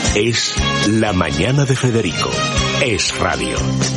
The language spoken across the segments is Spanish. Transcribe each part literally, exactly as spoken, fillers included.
Es La Mañana de Federico. Es radio.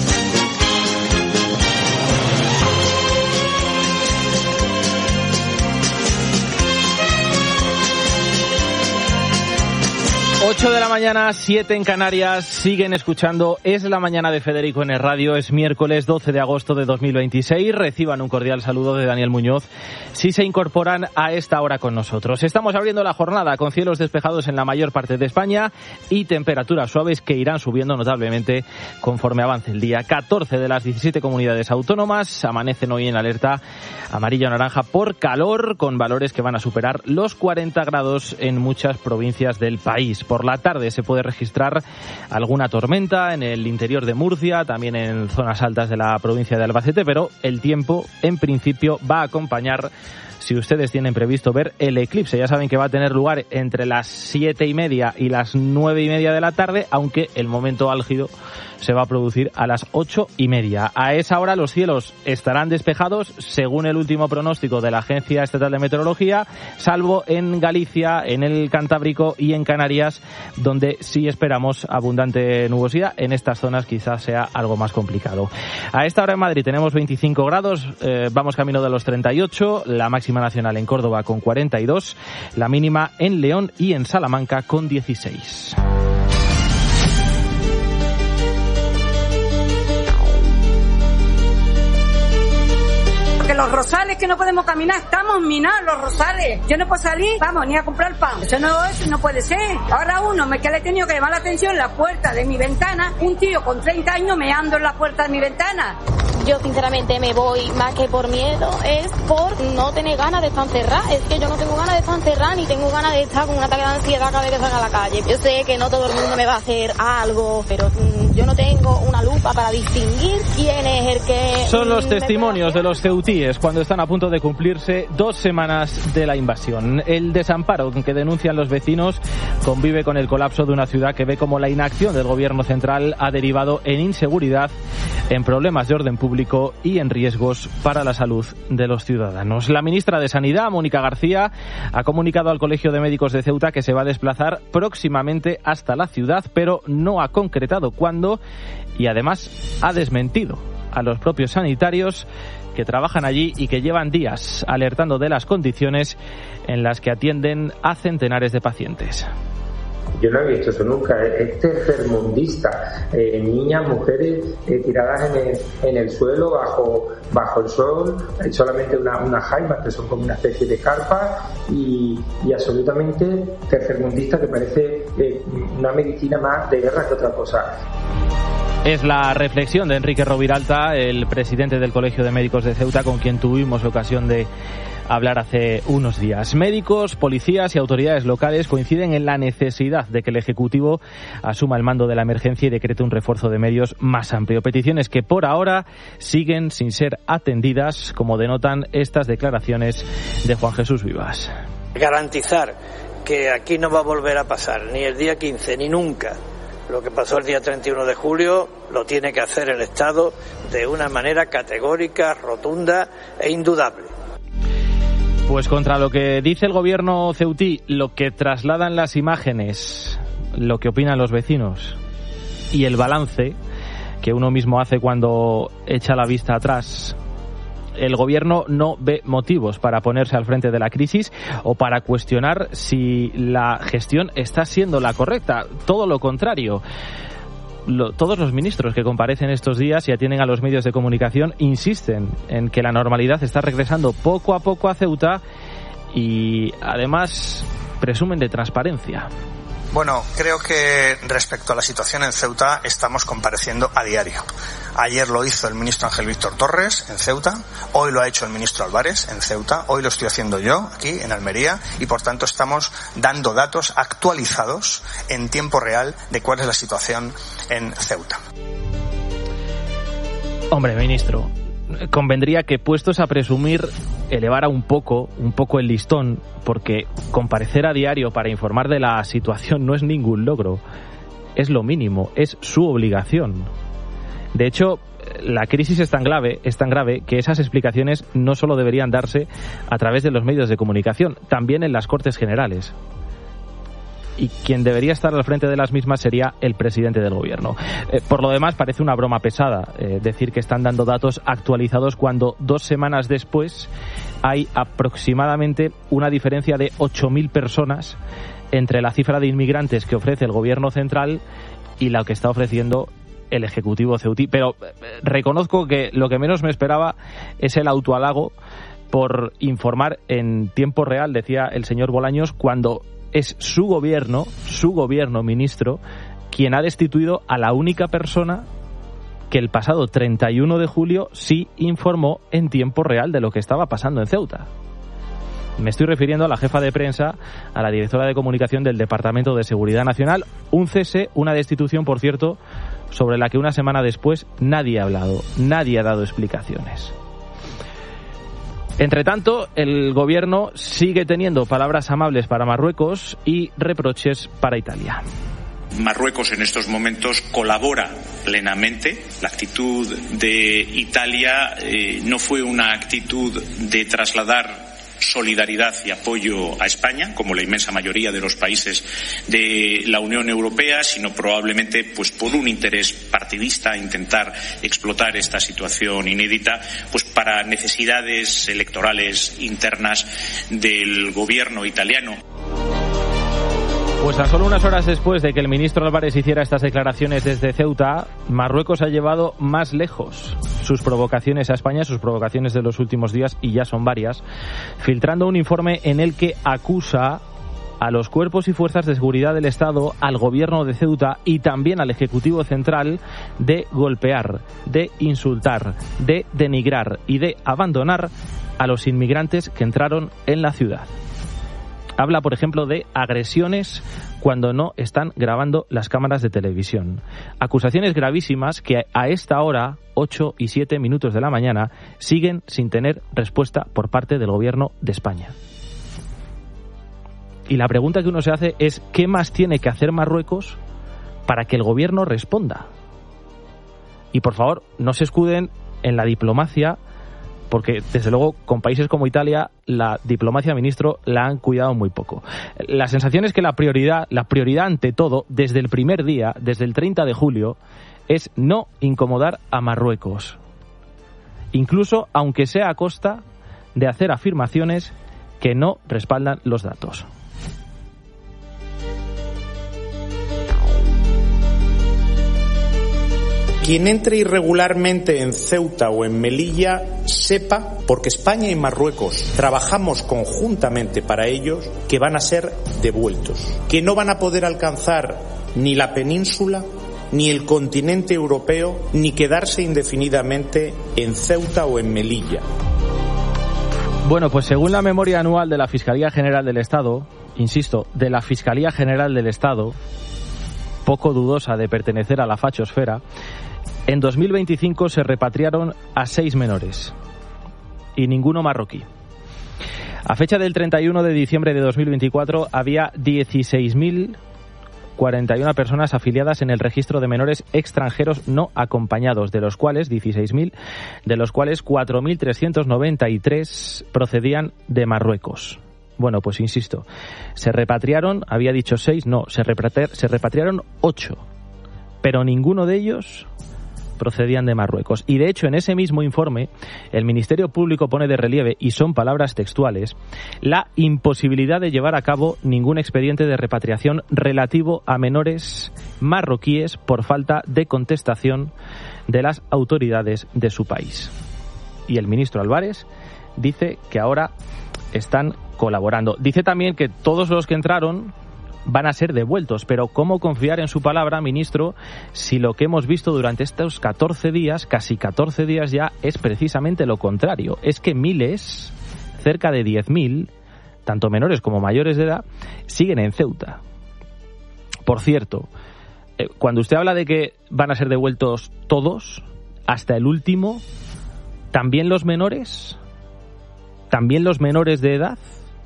ocho de la mañana, siete en Canarias, siguen escuchando Es la Mañana de Federico en el radio. Es miércoles doce de agosto de dos mil veintiséis. Reciban un cordial saludo de Daniel Muñoz si se incorporan a esta hora con nosotros. Estamos abriendo la jornada con cielos despejados en la mayor parte de España y temperaturas suaves que irán subiendo notablemente conforme avance el día. catorce de las diecisiete comunidades autónomas amanecen hoy en alerta amarilla o naranja por calor, con valores que van a superar los cuarenta grados en muchas provincias del país. Por la tarde se puede registrar alguna tormenta en el interior de Murcia, también en zonas altas de la provincia de Albacete, pero el tiempo, en principio, va a acompañar si ustedes tienen previsto ver el eclipse. Ya saben que va a tener lugar entre las siete y media y las nueve y media de la tarde, aunque el momento álgido se va a producir a las ocho y media. A esa hora los cielos estarán despejados, según el último pronóstico de la Agencia Estatal de Meteorología, salvo en Galicia, en el Cantábrico y en Canarias, donde sí esperamos abundante nubosidad. En estas zonas quizás sea algo más complicado. A esta hora en Madrid tenemos veinticinco grados, eh, vamos camino de los treinta y ocho, la máxima nacional en Córdoba con cuarenta y dos, la mínima en León y en Salamanca con dieciséis. Que los rosales que no podemos caminar, estamos minados los rosales. Yo no puedo salir, vamos, ni a comprar pan. Eso no, eso no puede ser. Ahora uno me que le he tenido que llamar la atención en la puerta de mi ventana, un tío con treinta años meando en la puerta de mi ventana. Yo sinceramente me voy más que por miedo, es por no tener ganas de estar encerrada. Es que yo no tengo ganas de estar encerrada ni tengo ganas de estar con un ataque de ansiedad cada vez que salga a la calle. Yo sé que no todo el mundo me va a hacer algo, pero mmm, yo no tengo una lupa para distinguir quién es el que... Son los testimonios de los ceutíes cuando están a punto de cumplirse dos semanas de la invasión. El desamparo que denuncian los vecinos convive con el colapso de una ciudad que ve como la inacción del gobierno central ha derivado en inseguridad, en problemas de orden público y en riesgos para la salud de los ciudadanos. La ministra de Sanidad, Mónica García, ha comunicado al Colegio de Médicos de Ceuta que se va a desplazar próximamente hasta la ciudad, pero no ha concretado cuándo y además ha desmentido a los propios sanitarios que trabajan allí y que llevan días alertando de las condiciones en las que atienden a centenares de pacientes. Yo no he visto eso nunca. Es tercermundista. Eh, niñas, mujeres eh, tiradas en el, en el suelo bajo bajo el sol, hay solamente una, unas jaimas que son como una especie de carpa y, y absolutamente tercermundista, que parece eh, una medicina más de guerra que otra cosa. Es la reflexión de Enrique Roviralta, el presidente del Colegio de Médicos de Ceuta, con quien tuvimos ocasión de hablar hace unos días. Médicos, policías y autoridades locales coinciden en la necesidad de que el Ejecutivo asuma el mando de la emergencia y decrete un refuerzo de medios más amplio. Peticiones que por ahora siguen sin ser atendidas, como denotan estas declaraciones de Juan Jesús Vivas. Garantizar que aquí no va a volver a pasar ni el día quince ni nunca lo que pasó el día treinta y uno de julio, lo tiene que hacer el Estado de una manera categórica, rotunda e indudable. Pues contra lo que dice el gobierno ceutí, lo que trasladan las imágenes, lo que opinan los vecinos y el balance que uno mismo hace cuando echa la vista atrás, el gobierno no ve motivos para ponerse al frente de la crisis o para cuestionar si la gestión está siendo la correcta. Todo lo contrario. Lo, todos los ministros que comparecen estos días y atienden a los medios de comunicación insisten en que la normalidad está regresando poco a poco a Ceuta y además presumen de transparencia. Bueno, creo que respecto a la situación en Ceuta estamos compareciendo a diario. Ayer lo hizo el ministro Ángel Víctor Torres en Ceuta, hoy lo ha hecho el ministro Álvarez en Ceuta, hoy lo estoy haciendo yo aquí en Almería y por tanto estamos dando datos actualizados en tiempo real de cuál es la situación en Ceuta. Hombre, ministro, convendría que, puestos a presumir, elevara un poco, un poco el listón, porque comparecer a diario para informar de la situación no es ningún logro, es lo mínimo, es su obligación. De hecho, la crisis es tan grave, es tan grave que esas explicaciones no solo deberían darse a través de los medios de comunicación, también en las Cortes Generales. y quien debería estar al frente de las mismas sería el presidente del gobierno. Eh, por lo demás, parece una broma pesada eh, decir que están dando datos actualizados cuando dos semanas después hay aproximadamente una diferencia de ocho mil personas entre la cifra de inmigrantes que ofrece el gobierno central y la que está ofreciendo el ejecutivo ceutí. Pero eh, reconozco que lo que menos me esperaba es el autohalago por informar en tiempo real, decía el señor Bolaños, cuando es su gobierno, su gobierno, ministro, quien ha destituido a la única persona que el pasado treinta y uno de julio sí informó en tiempo real de lo que estaba pasando en Ceuta. Me estoy refiriendo a la jefa de prensa, a la directora de comunicación del Departamento de Seguridad Nacional, un cese, una destitución, por cierto, sobre la que una semana después nadie ha hablado, nadie ha dado explicaciones. Entre tanto, el gobierno sigue teniendo palabras amables para Marruecos y reproches para Italia. Marruecos en estos momentos colabora plenamente. La actitud de Italia eh, no fue una actitud de trasladar solidaridad y apoyo a España, como la inmensa mayoría de los países de la Unión Europea, sino probablemente pues por un interés partidista, intentar explotar esta situación inédita pues para necesidades electorales internas del gobierno italiano. Pues tan solo unas horas después de que el ministro Álvarez hiciera estas declaraciones desde Ceuta, Marruecos ha llevado más lejos sus provocaciones a España, sus provocaciones de los últimos días, y ya son varias, filtrando un informe en el que acusa a los cuerpos y fuerzas de seguridad del Estado, al gobierno de Ceuta y también al Ejecutivo Central de golpear, de insultar, de denigrar y de abandonar a los inmigrantes que entraron en la ciudad. Habla, por ejemplo, de agresiones cuando no están grabando las cámaras de televisión. Acusaciones gravísimas que a esta hora, ocho y siete minutos de la mañana, siguen sin tener respuesta por parte del gobierno de España. Y la pregunta que uno se hace es, ¿qué más tiene que hacer Marruecos para que el gobierno responda? Y por favor, no se escuden en la diplomacia, porque desde luego con países como Italia la diplomacia, ministro, la han cuidado muy poco. La sensación es que la prioridad, la prioridad ante todo, desde el primer día, desde el treinta de julio, es no incomodar a Marruecos, incluso aunque sea a costa de hacer afirmaciones que no respaldan los datos. Quien entre irregularmente en Ceuta o en Melilla sepa, porque España y Marruecos trabajamos conjuntamente para ellos, que van a ser devueltos, que no van a poder alcanzar ni la península, ni el continente europeo, ni quedarse indefinidamente en Ceuta o en Melilla. Bueno, pues según la memoria anual de la Fiscalía General del Estado, insisto, de la Fiscalía General del Estado, poco dudosa de pertenecer a la fachosfera, en dos mil veinticinco se repatriaron a seis menores y ninguno marroquí. A fecha del treinta y uno de diciembre de dos mil veinticuatro había dieciséis mil cuarenta y una personas afiliadas en el registro de menores extranjeros no acompañados, de los cuales dieciséis mil, de los cuales cuatro mil trescientos noventa y tres procedían de Marruecos. Bueno, pues insisto, se repatriaron, había dicho seis, no, se, repatri- se repatriaron ocho, pero ninguno de ellos procedían de Marruecos. Y de hecho, en ese mismo informe, el Ministerio Público pone de relieve, y son palabras textuales, la imposibilidad de llevar a cabo ningún expediente de repatriación relativo a menores marroquíes por falta de contestación de las autoridades de su país. Y el ministro Álvarez dice que ahora están colaborando. Dice también que todos los que entraron van a ser devueltos, pero ¿cómo confiar en su palabra, ministro, si lo que hemos visto durante estos catorce días, casi catorce días ya, es precisamente lo contrario? Es que miles, cerca de diez mil, tanto menores como mayores de edad, siguen en Ceuta. Por cierto, eh, cuando usted habla de que van a ser devueltos todos, hasta el último, ¿también los menores? ¿También los menores de edad?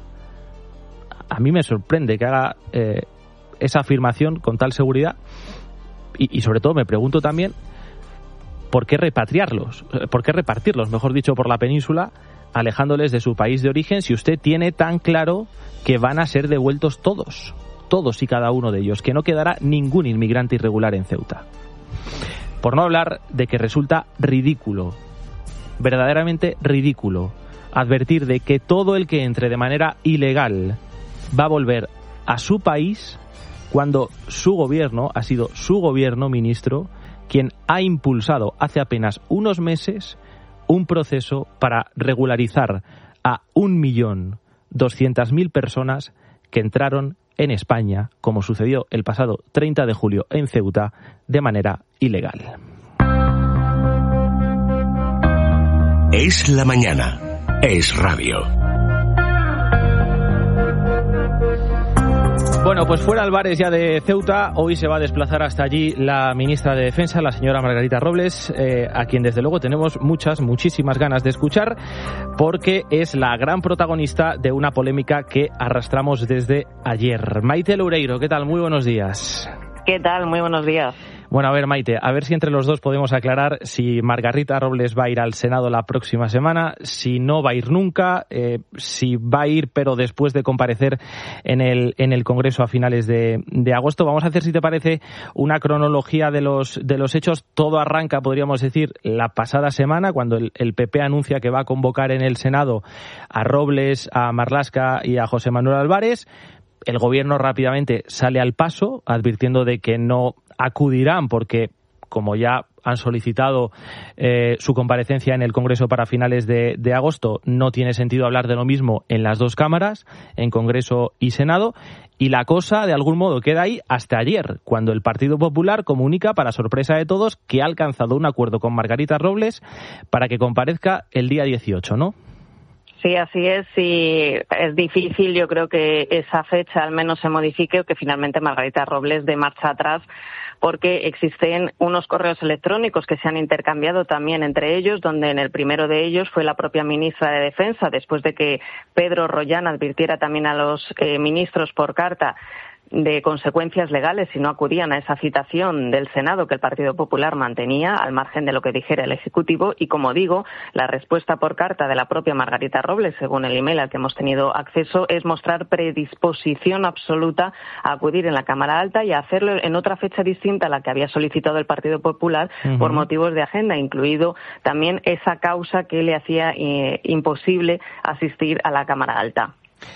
A mí me sorprende que haga eh, esa afirmación con tal seguridad y, y sobre todo me pregunto también ¿por qué repatriarlos? ¿Por qué repartirlos, mejor dicho, por la península, alejándoles de su país de origen si usted tiene tan claro que van a ser devueltos todos? todos y cada uno de ellos, que no quedará ningún inmigrante irregular en Ceuta. Por no hablar de que resulta ridículo, verdaderamente ridículo, advertir de que todo el que entre de manera ilegal va a volver a su país cuando su gobierno, ha sido su gobierno, ministro, quien ha impulsado hace apenas unos meses un proceso para regularizar a un millón doscientas mil personas que entraron en España, como sucedió el pasado treinta de julio en Ceuta, de manera ilegal. Es la mañana. Es radio. Bueno, pues fuera Álvarez ya de Ceuta, hoy se va a desplazar hasta allí la ministra de Defensa, la señora Margarita Robles, eh, a quien desde luego tenemos muchas, muchísimas ganas de escuchar, porque es la gran protagonista de una polémica que arrastramos desde ayer. Maite Loureiro, ¿qué tal? Muy buenos días. ¿Qué tal? Muy buenos días. Bueno, a ver, Maite, a ver si entre los dos podemos aclarar si Margarita Robles va a ir al Senado la próxima semana, si no va a ir nunca, eh, si va a ir pero después de comparecer en el en el Congreso a finales de, de agosto. Vamos a hacer, si te parece, una cronología de los de los hechos. Todo arranca, podríamos decir, la pasada semana, cuando el, el P P anuncia que va a convocar en el Senado a Robles, a Marlaska y a José Manuel Álvarez. El gobierno rápidamente sale al paso, advirtiendo de que no acudirán porque, como ya han solicitado eh, su comparecencia en el Congreso para finales de, de agosto, no tiene sentido hablar de lo mismo en las dos cámaras, en Congreso y Senado, y la cosa de algún modo queda ahí hasta ayer, cuando el Partido Popular comunica, para sorpresa de todos, que ha alcanzado un acuerdo con Margarita Robles para que comparezca el día dieciocho, ¿no? Sí, así es, y es difícil, yo creo, que esa fecha al menos se modifique o que finalmente Margarita Robles dé marcha atrás, porque existen unos correos electrónicos que se han intercambiado también entre ellos, donde en el primero de ellos fue la propia ministra de Defensa, después de que Pedro Rollán advirtiera también a los eh, ministros por carta de consecuencias legales si no acudían a esa citación del Senado que el Partido Popular mantenía, al margen de lo que dijera el Ejecutivo. Y, como digo, la respuesta por carta de la propia Margarita Robles, según el email al que hemos tenido acceso, es mostrar predisposición absoluta a acudir en la Cámara Alta y a hacerlo en otra fecha distinta a la que había solicitado el Partido Popular, uh-huh, por motivos de agenda, incluido también esa causa que le hacía eh, imposible asistir a la Cámara Alta.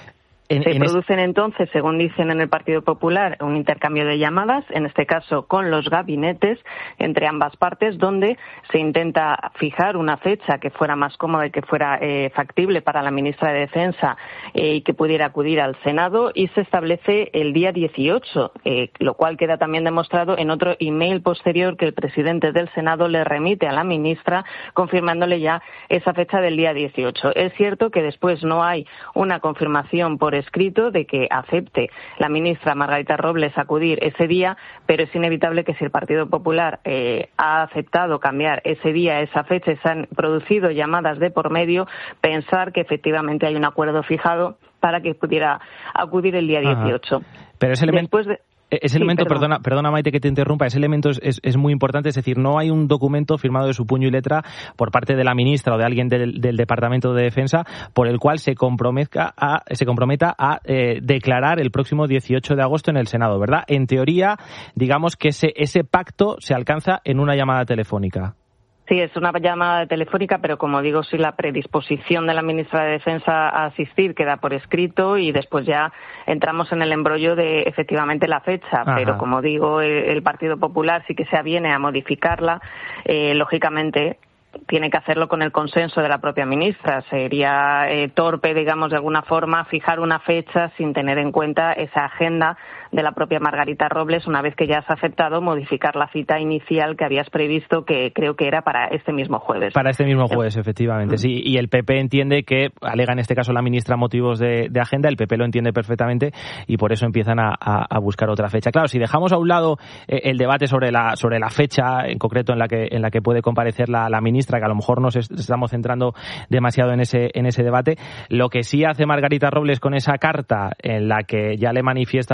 En, Se en producen es... entonces, según dicen en el Partido Popular, un intercambio de llamadas, en este caso con los gabinetes, entre ambas partes, donde se intenta fijar una fecha que fuera más cómoda y que fuera eh, factible para la ministra de Defensa eh, y que pudiera acudir al Senado, y se establece el día dieciocho, eh, lo cual queda también demostrado en otro email posterior que el presidente del Senado le remite a la ministra, confirmándole ya esa fecha del día dieciocho. Es cierto que después no hay una confirmación por escrito de que acepte la ministra Margarita Robles acudir ese día, pero es inevitable que si el Partido Popular eh, ha aceptado cambiar ese día, esa fecha, se han producido llamadas de por medio, pensar que efectivamente hay un acuerdo fijado para que pudiera acudir el día dieciocho. Ajá. Pero ese elemento... Después de... Ese elemento, sí, perdón. perdona, perdona Maite que te interrumpa, ese elemento es, es, es muy importante, es decir, no hay un documento firmado de su puño y letra por parte de la ministra o de alguien del, del Departamento de Defensa por el cual se comprometa a, se comprometa a eh, declarar el próximo dieciocho de agosto en el Senado, ¿verdad? En teoría, digamos que ese, ese pacto se alcanza en una llamada telefónica. Sí, es una llamada telefónica, pero como digo, sí, la predisposición de la ministra de Defensa a asistir queda por escrito y después ya entramos en el embrollo de efectivamente la fecha. Ajá. Pero como digo, el Partido Popular sí que se aviene a modificarla, eh, lógicamente tiene que hacerlo con el consenso de la propia ministra. Sería eh, torpe, digamos, de alguna forma, fijar una fecha sin tener en cuenta esa agenda de la propia Margarita Robles, una vez que ya has aceptado modificar la cita inicial que habías previsto, que creo que era para este mismo jueves. Para este mismo jueves, efectivamente, sí. Y el P P entiende que, alega en este caso la ministra motivos de, de agenda, el P P lo entiende perfectamente y por eso empiezan a, a, a buscar otra fecha. Claro, si dejamos a un lado eh, el debate sobre la sobre la fecha en concreto en la que en la que puede comparecer la, la ministra, que a lo mejor nos estamos centrando demasiado en ese en ese debate, lo que sí hace Margarita Robles con esa carta en la que ya le manifiesta al presidente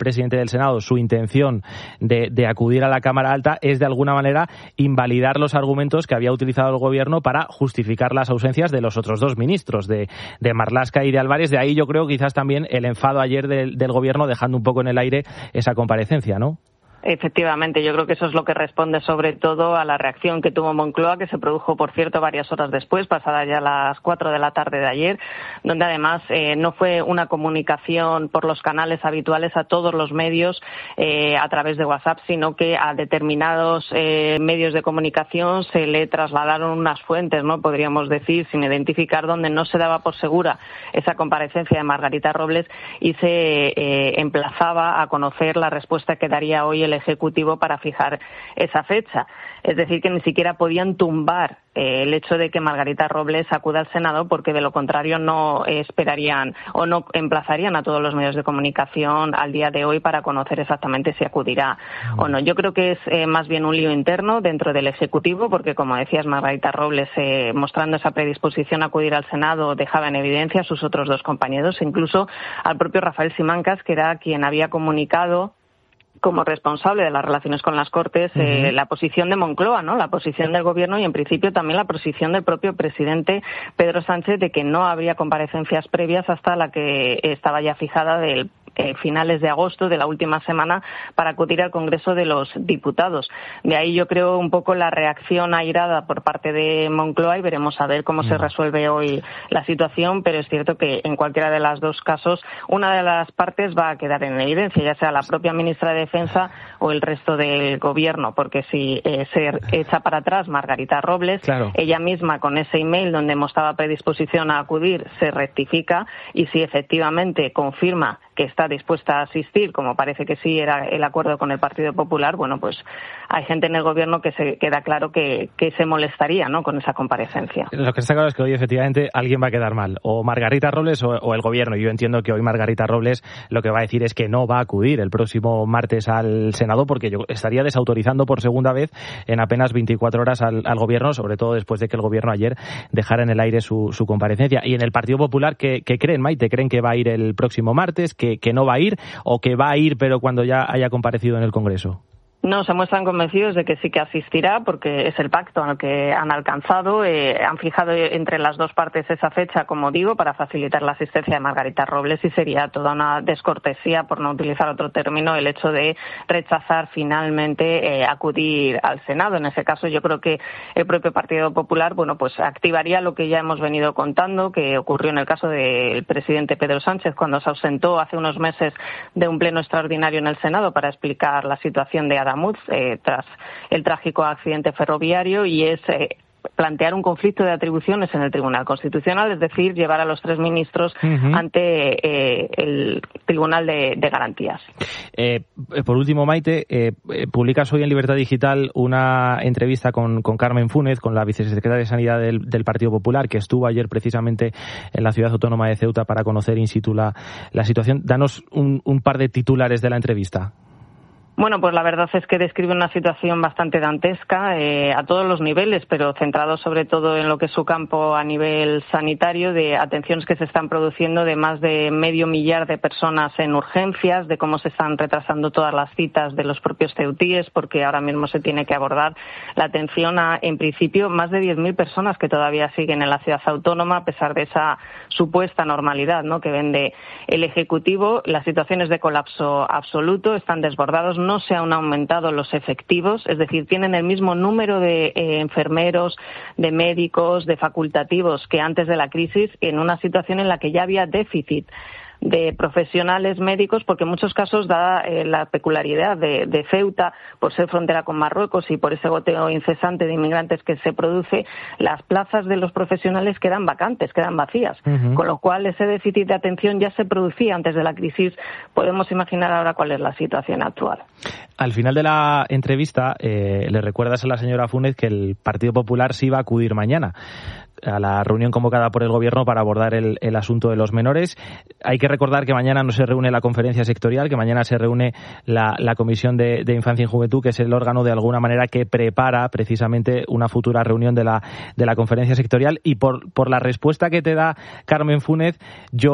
presidente del Senado su intención de, de acudir a la Cámara Alta es de alguna manera invalidar los argumentos que había utilizado el Gobierno para justificar las ausencias de los otros dos ministros, de, de Marlaska y de Álvarez. De ahí yo creo quizás también el enfado ayer del, del Gobierno, dejando un poco en el aire esa comparecencia, ¿no? Efectivamente, yo creo que eso es lo que responde sobre todo a la reacción que tuvo Moncloa, que se produjo, por cierto, varias horas después, pasadas ya las cuatro de la tarde de ayer, donde además eh, no fue una comunicación por los canales habituales a todos los medios eh, a través de WhatsApp, sino que a determinados eh, medios de comunicación se le trasladaron unas fuentes, no podríamos decir, sin identificar, donde no se daba por segura esa comparecencia de Margarita Robles y se eh, emplazaba a conocer la respuesta que daría hoy el el Ejecutivo para fijar esa fecha. Es decir, que ni siquiera podían tumbar eh, el hecho de que Margarita Robles acuda al Senado, porque de lo contrario no esperarían o no emplazarían a todos los medios de comunicación al día de hoy para conocer exactamente si acudirá o no. Yo creo que es eh, más bien un lío interno dentro del Ejecutivo, porque, como decías, Margarita Robles, eh, mostrando esa predisposición a acudir al Senado, dejaba en evidencia a sus otros dos compañeros, incluso al propio Rafael Simancas, que era quien había comunicado como responsable de las relaciones con las Cortes, uh-huh. eh, la posición de Moncloa, ¿no? La posición del Gobierno y, en principio, también la posición del propio presidente Pedro Sánchez de que no habría comparecencias previas hasta la que estaba ya fijada del Eh, finales de agosto de la última semana para acudir al Congreso de los Diputados. De ahí yo creo un poco la reacción airada por parte de Moncloa y veremos a ver cómo mm. se resuelve hoy la situación, pero es cierto que en cualquiera de los dos casos una de las partes va a quedar en evidencia, ya sea la propia ministra de Defensa o el resto del Gobierno, porque si eh, se echa para atrás Margarita Robles, claro. ella misma con ese email donde mostraba predisposición a acudir se rectifica, y si efectivamente confirma que está dispuesta a asistir, como parece que sí era el acuerdo con el Partido Popular, bueno, pues hay gente en el Gobierno que se queda claro que, que se molestaría, ¿no?, con esa comparecencia. Lo que está claro es que hoy efectivamente alguien va a quedar mal, o Margarita Robles o, o el Gobierno. Yo entiendo que hoy Margarita Robles lo que va a decir es que no va a acudir el próximo martes al Senado, porque yo estaría desautorizando por segunda vez en apenas veinticuatro horas al, al Gobierno, sobre todo después de que el Gobierno ayer dejara en el aire su, su comparecencia. Y en el Partido Popular, ¿qué, qué creen, Maite? ¿Creen que va a ir el próximo martes, que, que no va a ir, o que va a ir pero cuando ya haya comparecido en el Congreso? No, se muestran convencidos de que sí que asistirá, porque es el pacto al que han alcanzado. Eh, han fijado entre las dos partes esa fecha, como digo, para facilitar la asistencia de Margarita Robles, y sería toda una descortesía, por no utilizar otro término, el hecho de rechazar finalmente eh, acudir al Senado. En ese caso, yo creo que el propio Partido Popular, bueno, pues activaría lo que ya hemos venido contando, que ocurrió en el caso del presidente Pedro Sánchez, cuando se ausentó hace unos meses de un pleno extraordinario en el Senado para explicar la situación de Adamuz eh, tras el trágico accidente ferroviario, y es eh, plantear un conflicto de atribuciones en el Tribunal Constitucional, es decir, llevar a los tres ministros uh-huh. ante eh, el Tribunal de, de Garantías. Eh, por último, Maite, eh, publicas hoy en Libertad Digital una entrevista con, con Carmen Fúnez, con la vicesecretaria de Sanidad del, del Partido Popular, que estuvo ayer precisamente en la ciudad autónoma de Ceuta para conocer in situ la, la situación. Danos un, un par de titulares de la entrevista. Bueno, pues la verdad es que describe una situación bastante dantesca eh, a todos los niveles, pero centrado sobre todo en lo que es su campo a nivel sanitario, de atenciones que se están produciendo de más de medio millar de personas en urgencias, de cómo se están retrasando todas las citas de los propios ceutíes, porque ahora mismo se tiene que abordar la atención a, en principio, más de diez mil personas que todavía siguen en la ciudad autónoma, a pesar de esa supuesta normalidad, ¿no?, que vende el Ejecutivo. Las situaciones de colapso absoluto, están desbordados. No se han aumentado los efectivos, es decir, tienen el mismo número de eh, enfermeros, de médicos, de facultativos que antes de la crisis, en una situación en la que ya había déficit de profesionales médicos, porque en muchos casos, da eh, la peculiaridad de, de Ceuta, por ser frontera con Marruecos y por ese goteo incesante de inmigrantes que se produce, las plazas de los profesionales quedan vacantes, quedan vacías, uh-huh. con lo cual ese déficit de atención ya se producía antes de la crisis. Podemos imaginar ahora cuál es la situación actual. Al final de la entrevista, eh, le recuerdas a la señora Fúnez que el Partido Popular sí va a acudir mañana a la reunión convocada por el Gobierno para abordar el, el asunto de los menores. Hay que recordar que mañana no se reúne la conferencia sectorial, que mañana se reúne la, la Comisión de, de Infancia y Juventud, que es el órgano de alguna manera que prepara precisamente una futura reunión de la, de la conferencia sectorial. Y por, por la respuesta que te da Carmen Fúnez, yo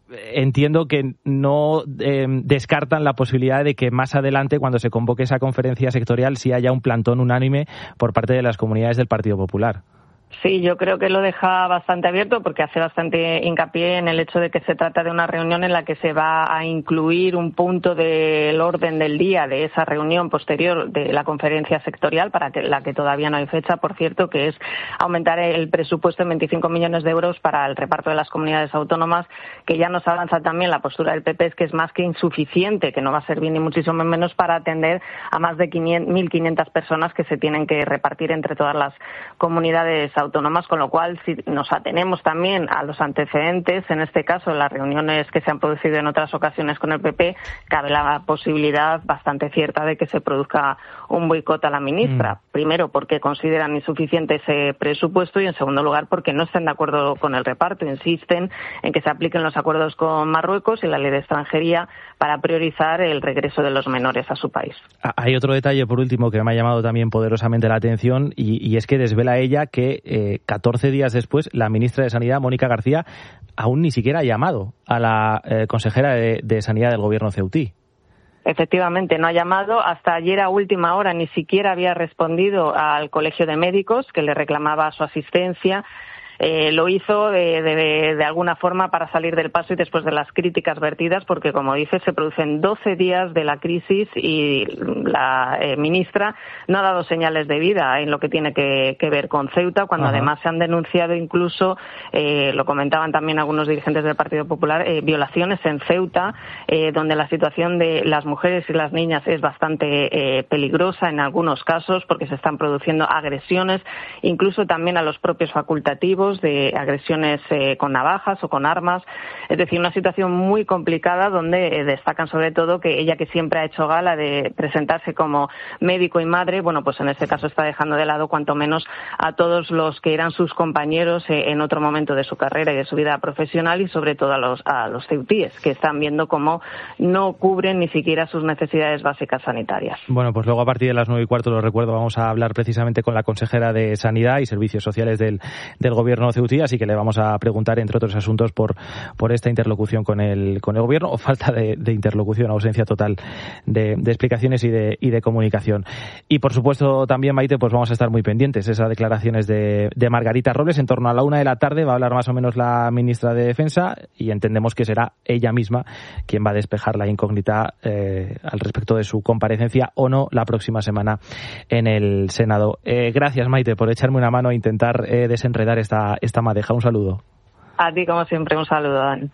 entiendo que no eh, descartan la posibilidad de que más adelante, cuando se convoque esa conferencia sectorial, sí haya un plantón unánime por parte de las comunidades del Partido Popular. Sí, yo creo que lo deja bastante abierto porque hace bastante hincapié en el hecho de que se trata de una reunión en la que se va a incluir un punto del orden del día de esa reunión posterior de la conferencia sectorial, para que, la que todavía no hay fecha, por cierto, que es aumentar el presupuesto en veinticinco millones de euros para el reparto de las comunidades autónomas, que ya nos avanza también la postura del P P, es que es más que insuficiente, que no va a servir ni muchísimo menos para atender a más de mil quinientas personas que se tienen que repartir entre todas las comunidades autónomas, con lo cual, si nos atenemos también a los antecedentes, en este caso en las reuniones que se han producido en otras ocasiones con el P P, cabe la posibilidad bastante cierta de que se produzca un boicot a la ministra. Mm. Primero, porque consideran insuficiente ese presupuesto, y en segundo lugar, porque no están de acuerdo con el reparto. Insisten en que se apliquen los acuerdos con Marruecos y la ley de extranjería para priorizar el regreso de los menores a su país. Hay otro detalle, por último, que me ha llamado también poderosamente la atención, y, y es que desvela ella que eh, catorce días después la ministra de Sanidad, Mónica García, aún ni siquiera ha llamado a la eh, consejera de, de Sanidad del gobierno ceutí. Efectivamente, no ha llamado. Hasta ayer a última hora ni siquiera había respondido al Colegio de Médicos, que le reclamaba su asistencia. Eh, lo hizo de, de, de alguna forma para salir del paso y después de las críticas vertidas, porque, como dice, se producen doce días de la crisis y la eh, ministra no ha dado señales de vida en lo que tiene que, que ver con Ceuta, cuando Ajá. además se han denunciado incluso, eh, lo comentaban también algunos dirigentes del Partido Popular, eh, violaciones en Ceuta, eh, donde la situación de las mujeres y las niñas es bastante eh, peligrosa en algunos casos, porque se están produciendo agresiones, incluso también a los propios facultativos, de agresiones eh, con navajas o con armas. Es decir, una situación muy complicada, donde eh, destacan sobre todo que ella, que siempre ha hecho gala de presentarse como médico y madre, bueno, pues en este caso está dejando de lado cuanto menos a todos los que eran sus compañeros eh, en otro momento de su carrera y de su vida profesional, y sobre todo a los, a los ceutíes, que están viendo cómo no cubren ni siquiera sus necesidades básicas sanitarias. Bueno, pues luego a partir de las nueve y cuarto, lo recuerdo, vamos a hablar precisamente con la consejera de Sanidad y Servicios Sociales del, del gobierno ceutí, así que le vamos a preguntar, entre otros asuntos, por por esta interlocución con el con el gobierno, o falta de, de interlocución, ausencia total de, de explicaciones y de y de comunicación. Y por supuesto también, Maite, pues vamos a estar muy pendientes esas declaraciones de, de Margarita Robles. En torno a la una de la tarde va a hablar más o menos la ministra de Defensa, y entendemos que será ella misma quien va a despejar la incógnita eh, al respecto de su comparecencia o no la próxima semana en el Senado. Eh, gracias, Maite, por echarme una mano e intentar eh, desenredar esta esta madeja. Un saludo. A ti, como siempre, un saludo, Dan.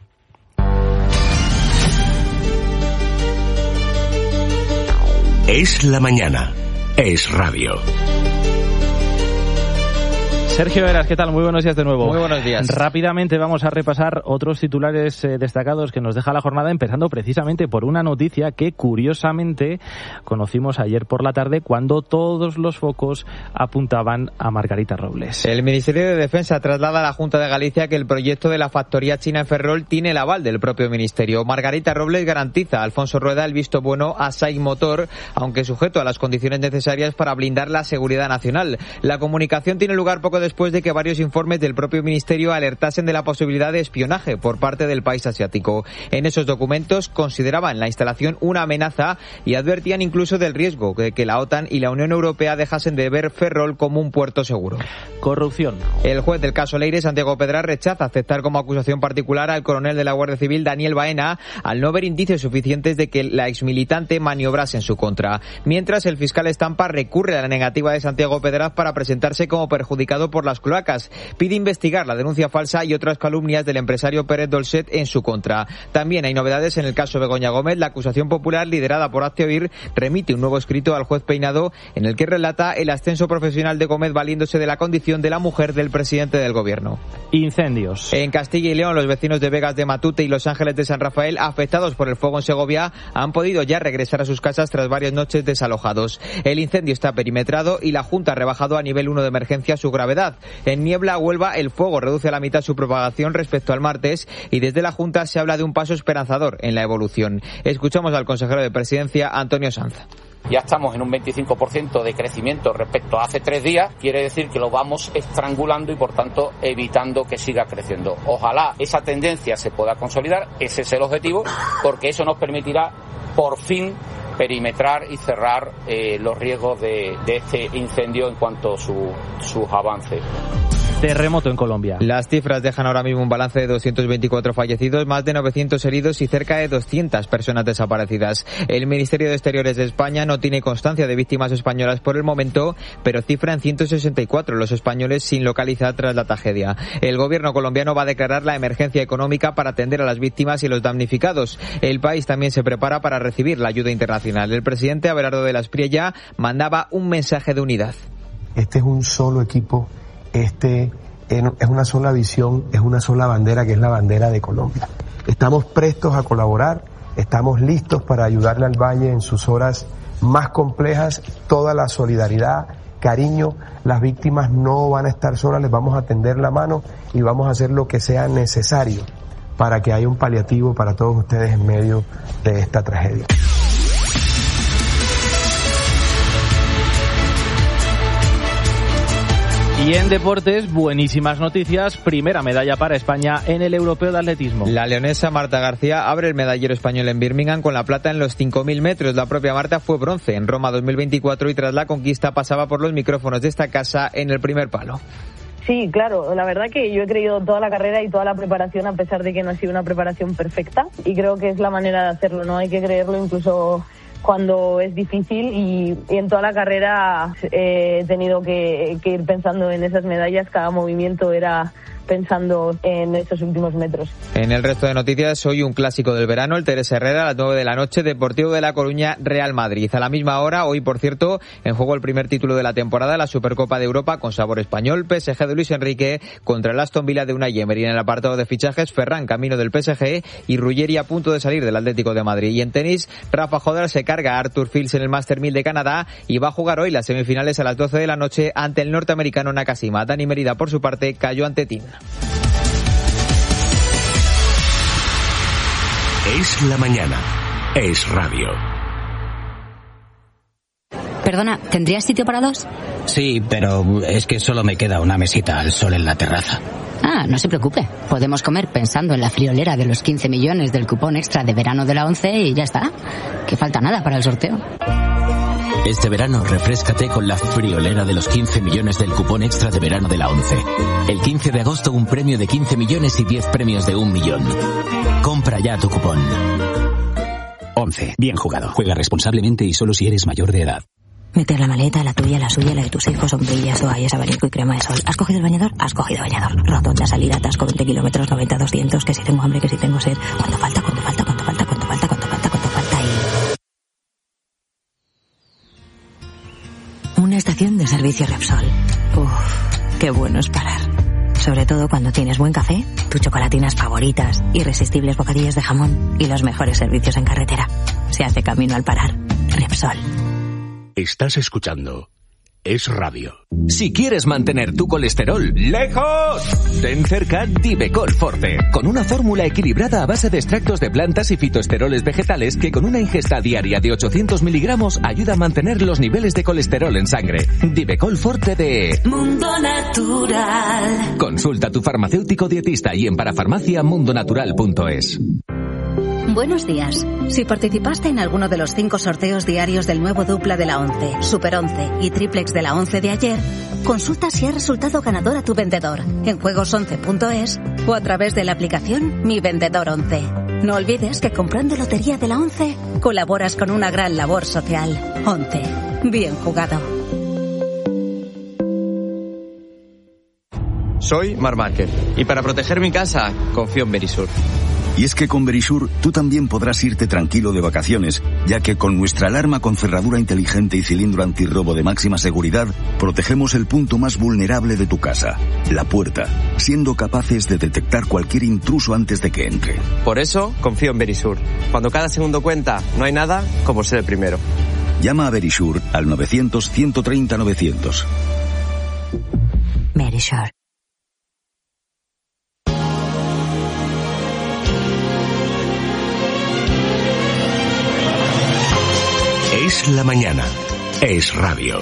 Es la mañana. Es radio. Sergio Heras, ¿qué tal? Muy buenos días de nuevo. Muy buenos días. Rápidamente vamos a repasar otros titulares eh, destacados que nos deja la jornada, empezando precisamente por una noticia que curiosamente conocimos ayer por la tarde, cuando todos los focos apuntaban a Margarita Robles. El Ministerio de Defensa traslada a la Junta de Galicia que el proyecto de la factoría china en Ferrol tiene el aval del propio Ministerio. Margarita Robles garantiza a Alfonso Rueda el visto bueno a SAIC Motor, aunque sujeto a las condiciones necesarias para blindar la seguridad nacional. La comunicación tiene lugar poco después de que varios informes del propio Ministerio alertasen de la posibilidad de espionaje por parte del país asiático. En esos documentos consideraban la instalación una amenaza y advertían incluso del riesgo de que la OTAN y la Unión Europea dejasen de ver Ferrol como un puerto seguro. Corrupción. El juez del caso Leire, Santiago Pedraz, rechaza aceptar como acusación particular al coronel de la Guardia Civil, Daniel Baena, al no ver indicios suficientes de que la exmilitante maniobrase en su contra. Mientras, el fiscal Estampa recurre a la negativa de Santiago Pedraz para presentarse como perjudicado por las cloacas. Pide investigar la denuncia falsa y otras calumnias del empresario Pérez Dolcet en su contra. También hay novedades en el caso Begoña Gómez. La acusación popular, liderada por Hazte Oír, remite un nuevo escrito al juez Peinado en el que relata el ascenso profesional de Gómez valiéndose de la condición de la mujer del presidente del gobierno. Incendios. En Castilla y León, los vecinos de Vegas de Matute y Los Ángeles de San Rafael, afectados por el fuego en Segovia, han podido ya regresar a sus casas tras varias noches desalojados. El incendio está perimetrado y la Junta ha rebajado a nivel uno de emergencia su gravedad. En Niebla, Huelva, el fuego reduce a la mitad su propagación respecto al martes y desde la Junta se habla de un paso esperanzador en la evolución. Escuchamos al consejero de Presidencia, Antonio Sanz. ya estamos en un veinticinco por ciento de crecimiento respecto a hace tres días, quiere decir que lo vamos estrangulando y por tanto evitando que siga creciendo. Ojalá esa tendencia se pueda consolidar, ese es el objetivo, porque eso nos permitirá por fin perimetrar y cerrar eh, los riesgos de, de este incendio en cuanto a su, sus avances. Terremoto en Colombia. Las cifras dejan ahora mismo un balance de doscientos veinticuatro fallecidos, más de novecientos heridos y cerca de doscientas personas desaparecidas. El Ministerio de Exteriores de España no tiene constancia de víctimas españolas por el momento, pero cifra en ciento sesenta y cuatro los españoles sin localizar tras la tragedia. El gobierno colombiano va a declarar la emergencia económica para atender a las víctimas y los damnificados. El país también se prepara para recibir la ayuda internacional. El presidente Abelardo de la Espriella mandaba un mensaje de unidad. Este es un solo equipo. Este es una sola visión, es una sola bandera, que es la bandera de Colombia. Estamos prestos a colaborar, estamos listos para ayudarle al Valle en sus horas más complejas, toda la solidaridad, cariño. Las víctimas no van a estar solas, les vamos a tender la mano y vamos a hacer lo que sea necesario para que haya un paliativo para todos ustedes en medio de esta tragedia. Y en deportes, buenísimas noticias. Primera medalla para España en el Europeo de Atletismo. La leonesa Marta García abre el medallero español en Birmingham con la plata en los cinco mil metros. La propia Marta fue bronce en Roma dos mil veinticuatro y tras la conquista pasaba por los micrófonos de esta casa en el primer palo. Sí, claro, la verdad que yo he creído toda la carrera y toda la preparación, a pesar de que no ha sido una preparación perfecta, y creo que es la manera de hacerlo, ¿no? Hay que creerlo incluso cuando es difícil, y, y en toda la carrera eh, he tenido que, que ir pensando en esas medallas. Cada movimiento era pensando en esos últimos metros. En el resto de noticias, hoy un clásico del verano, el Teresa Herrera a las nueve de la noche, Deportivo de La Coruña, Real Madrid. A la misma hora, hoy por cierto, en juego el primer título de la temporada, la Supercopa de Europa con sabor español, P S G de Luis Enrique contra el Aston Villa de Unai Emery. En el apartado de fichajes, Ferran camino del P S G y Ruggeri a punto de salir del Atlético de Madrid. Y en tenis, Rafa Nadal se carga a Arthur Fils en el Master mil de Canadá y va a jugar hoy las semifinales a las doce de la noche ante el norteamericano Nakashima. Dani Merida, por su parte, cayó ante Tin. Es la mañana. Es radio. Perdona, ¿tendrías sitio para dos? Sí, pero es que solo me queda una mesita al sol en la terraza. Ah, no se preocupe. Podemos comer pensando en la friolera de los quince millones del cupón extra de verano de la ONCE y ya está. Que falta nada para el sorteo. Este verano refréscate con la friolera de los quince millones del cupón extra de verano de la ONCE. El quince de agosto un premio de quince millones y diez premios de un millón. Compra ya tu cupón. ONCE. Bien jugado. Juega responsablemente y solo si eres mayor de edad. Meter la maleta, la tuya, la suya, la de tus hijos, sombrillas, toallas, abanico y crema de sol. ¿Has cogido el bañador? Has cogido bañador. Rotonda, salida, atasco, veinte kilómetros, noventa, doscientos, que si tengo hambre, que si tengo sed. ¿Cuánto falta? ¿Cuánto falta? ¿Cuánto falta? ¿Cuánto falta? ¿Cuánto falta? ¿Cuánto falta? Y... una estación de servicio Repsol. Uff, qué bueno es parar. Sobre todo cuando tienes buen café, tus chocolatinas favoritas, irresistibles bocadillos de jamón y los mejores servicios en carretera. Se hace camino al parar. Repsol. Estás escuchando Es Radio. Si quieres mantener tu colesterol lejos, ten cerca Divecol Forte, con una fórmula equilibrada a base de extractos de plantas y fitoesteroles vegetales que con una ingesta diaria de ochocientos miligramos ayuda a mantener los niveles de colesterol en sangre. Divecol Forte de Mundo Natural. Consulta a tu farmacéutico dietista y en parafarmacia mundonatural punto es. Buenos días. Si participaste en alguno de los cinco sorteos diarios del nuevo dupla de la ONCE, Super once y Triplex de la ONCE de ayer, consulta si ha resultado ganador a tu vendedor en juegos once punto es o a través de la aplicación Mi Vendedor once. No olvides que comprando lotería de la ONCE colaboras con una gran labor social. ONCE. Bien jugado. Soy Marc Márquez y para proteger mi casa confío en Verisur. Y es que con Verisur tú también podrás irte tranquilo de vacaciones, ya que con nuestra alarma con cerradura inteligente y cilindro antirrobo de máxima seguridad, protegemos el punto más vulnerable de tu casa, la puerta, siendo capaces de detectar cualquier intruso antes de que entre. Por eso confío en Verisur. Cuando cada segundo cuenta, no hay nada como ser el primero. Llama a Verisur al novecientos, ciento treinta, novecientos. Verisur. Es la mañana. Es radio.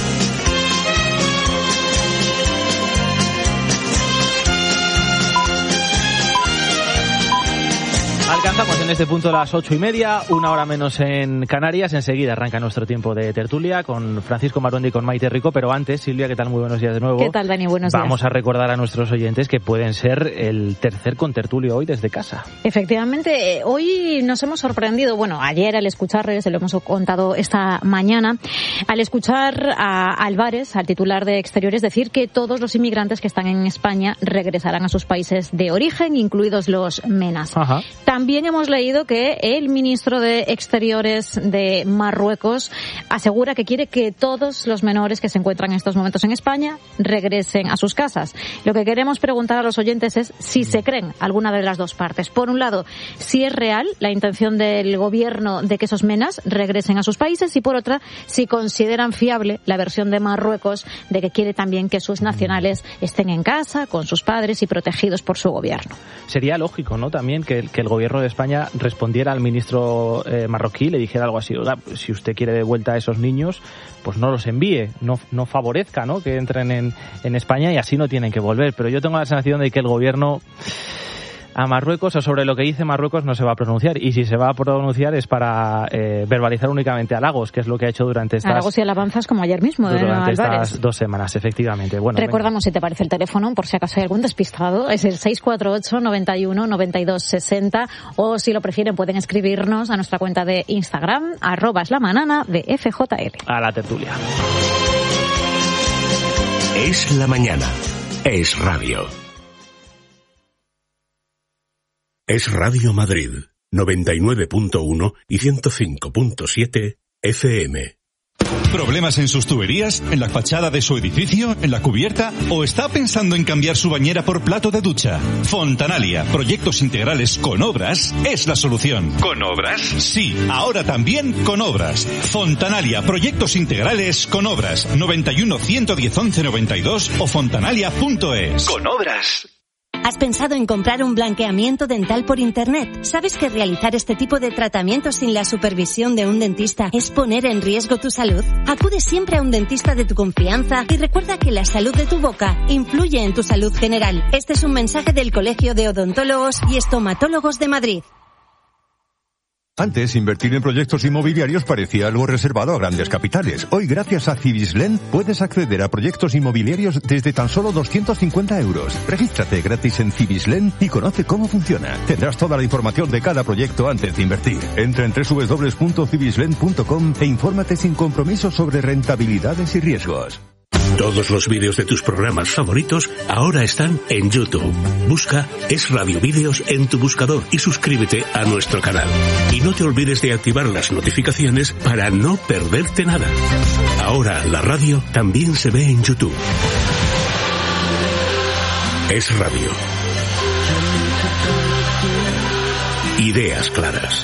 Alcanzamos en este punto las ocho y media, una hora menos en Canarias. Enseguida arranca nuestro tiempo de tertulia con Francisco Maruenda y con Maite Rico. Pero antes, Silvia, ¿qué tal? Muy buenos días de nuevo. ¿Qué tal, Dani? Buenos días. Vamos a recordar a nuestros oyentes que pueden ser el tercer contertulio hoy desde casa. Efectivamente, hoy nos hemos sorprendido, bueno, ayer al escuchar, se lo hemos contado esta mañana, al escuchar a Álvarez, al titular de Exteriores, decir que todos los inmigrantes que están en España regresarán a sus países de origen, incluidos los MENAs. Ajá. También hemos leído que el ministro de Exteriores de Marruecos asegura que quiere que todos los menores que se encuentran en estos momentos en España regresen a sus casas. Lo que queremos preguntar a los oyentes es si se creen alguna de las dos partes. Por un lado, si es real la intención del gobierno de que esos MENAs regresen a sus países, y por otra, si consideran fiable la versión de Marruecos de que quiere también que sus nacionales estén en casa con sus padres y protegidos por su gobierno. Sería lógico, ¿no?, también que, que el gobierno de España respondiera al ministro eh, marroquí y le dijera algo así: oiga, si usted quiere de vuelta a esos niños, pues no los envíe, no, no favorezca, ¿no?, que entren en, en España, y así no tienen que volver. Pero yo tengo la sensación de que el gobierno a Marruecos, o sobre lo que dice Marruecos, no se va a pronunciar, y si se va a pronunciar es para eh, verbalizar únicamente halagos, que es lo que ha hecho durante estas halagos y alabanzas, como ayer mismo, durante ¿eh, estas dos semanas, efectivamente. Bueno, recordamos, venga, si te parece, el teléfono, por si acaso hay algún despistado, es el seis cuatro ocho, noventa y uno, noventa y dos, sesenta, o si lo prefieren pueden escribirnos a nuestra cuenta de Instagram, arroba es la manana de F J L. A la tertulia. Es la mañana. Es radio. Es Radio Madrid, noventa y nueve punto uno y ciento cinco punto siete F M. ¿Problemas en sus tuberías? ¿En la fachada de su edificio? ¿En la cubierta? ¿O está pensando en cambiar su bañera por plato de ducha? Fontanalia, proyectos integrales con obras, es la solución. ¿Con obras? Sí, ahora también con obras. Fontanalia, proyectos integrales con obras. noventa y uno, ciento diez, once, noventa y dos o fontanalia punto es. Con obras. ¿Has pensado en comprar un blanqueamiento dental por Internet? ¿Sabes que realizar este tipo de tratamientos sin la supervisión de un dentista es poner en riesgo tu salud? Acude siempre a un dentista de tu confianza y recuerda que la salud de tu boca influye en tu salud general. Este es un mensaje del Colegio de Odontólogos y Estomatólogos de Madrid. Antes, invertir en proyectos inmobiliarios parecía algo reservado a grandes capitales. Hoy, gracias a Cibislen, puedes acceder a proyectos inmobiliarios desde tan solo doscientos cincuenta euros. Regístrate gratis en Cibislen y conoce cómo funciona. Tendrás toda la información de cada proyecto antes de invertir. Entra en doble u doble u doble u punto cibislen punto com e infórmate sin compromiso sobre rentabilidades y riesgos. Todos los vídeos de tus programas favoritos ahora están en YouTube. Busca Es Radio Vídeos en tu buscador y suscríbete a nuestro canal. Y no te olvides de activar las notificaciones para no perderte nada. Ahora la radio también se ve en YouTube. Es Radio. Ideas claras.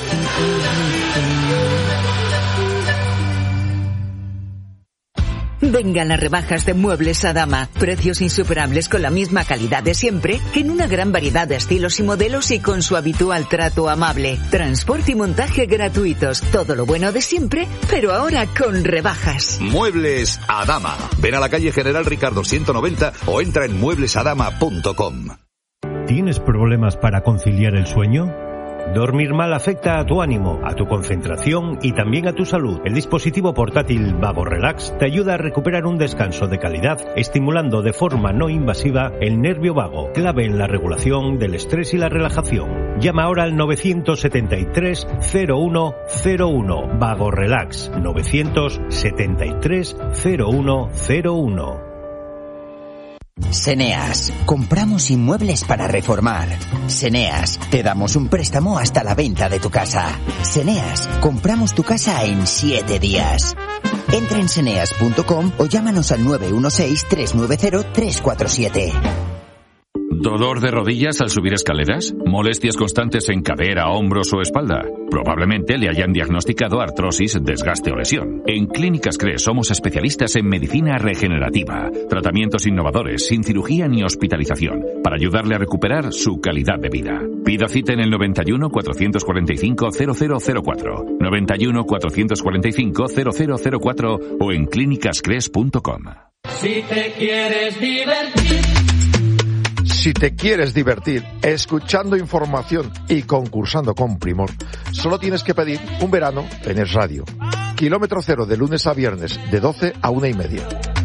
Vengan las rebajas de Muebles Adama. Precios insuperables con la misma calidad de siempre, en una gran variedad de estilos y modelos y con su habitual trato amable. Transporte y montaje gratuitos. Todo lo bueno de siempre, pero ahora con rebajas. Muebles Adama. Ven a la calle General Ricardo ciento noventa o entra en muebles adama punto com. ¿Tienes problemas para conciliar el sueño? Dormir mal afecta a tu ánimo, a tu concentración y también a tu salud. El dispositivo portátil Vago Relax te ayuda a recuperar un descanso de calidad, estimulando de forma no invasiva el nervio vago, clave en la regulación del estrés y la relajación. Llama ahora al novecientos setenta y tres, cero uno cero uno. Vago Relax, novecientos setenta y tres, cero uno cero uno. Seneas, compramos inmuebles para reformar. Seneas, te damos un préstamo hasta la venta de tu casa. Seneas, compramos tu casa en siete días. Entra en seneas punto com o llámanos al nueve uno seis, tres nueve cero, tres cuatro siete. ¿Dolor de rodillas al subir escaleras? ¿Molestias constantes en cadera, hombros o espalda? Probablemente le hayan diagnosticado artrosis, desgaste o lesión. En Clínicas Cres somos especialistas en medicina regenerativa, tratamientos innovadores, sin cirugía ni hospitalización, para ayudarle a recuperar su calidad de vida. Pida cita en el noventa y uno, cuatrocientos cuarenta y cinco, cero cero cero cuatro, noventa y uno, cuatrocientos cuarenta y cinco, cero cero cero cuatro o en clínicas cres punto com. Si te quieres divertir. Si te quieres divertir escuchando información y concursando con Primor, solo tienes que pedir un verano en Es Radio. Kilómetro cero de lunes a viernes, de doce a una y media.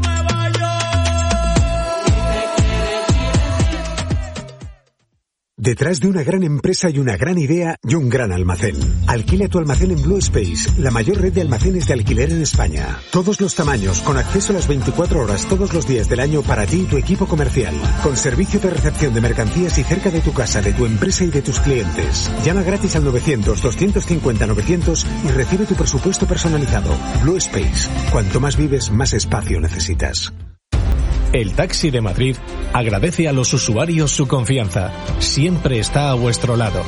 Detrás de una gran empresa y una gran idea y un gran almacén. Alquila tu almacén en Blue Space, la mayor red de almacenes de alquiler en España. Todos los tamaños, con acceso a las veinticuatro horas todos los días del año para ti y tu equipo comercial. Con servicio de recepción de mercancías y cerca de tu casa, de tu empresa y de tus clientes. Llama gratis al novecientos, doscientos cincuenta, novecientos y recibe tu presupuesto personalizado. Blue Space. Cuanto más vives, más espacio necesitas. El Taxi de Madrid agradece a los usuarios su confianza. Siempre está a vuestro lado.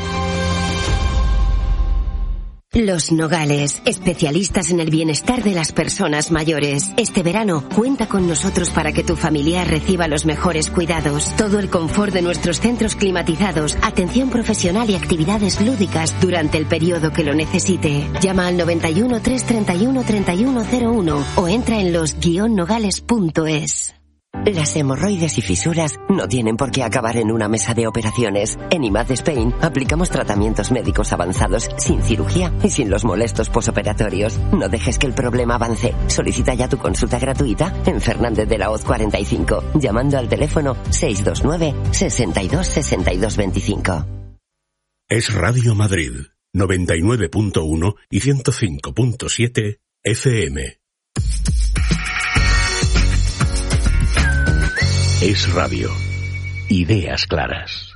Los Nogales, especialistas en el bienestar de las personas mayores. Este verano, cuenta con nosotros para que tu familiar reciba los mejores cuidados. Todo el confort de nuestros centros climatizados, atención profesional y actividades lúdicas durante el periodo que lo necesite. Llama al noventa y uno, trescientos treinta y uno, treinta y uno cero uno o entra en los guion nogales punto es. Las hemorroides y fisuras no tienen por qué acabar en una mesa de operaciones. En I M A D Spain aplicamos tratamientos médicos avanzados sin cirugía y sin los molestos posoperatorios. No dejes que el problema avance. Solicita ya tu consulta gratuita en Fernández de la Hoz cuarenta y cinco, llamando al teléfono seis dos nueve, sesenta y dos, sesenta y dos veinticinco. Es Radio Madrid, noventa y nueve punto uno y ciento cinco punto siete F M. Es Radio. Ideas claras.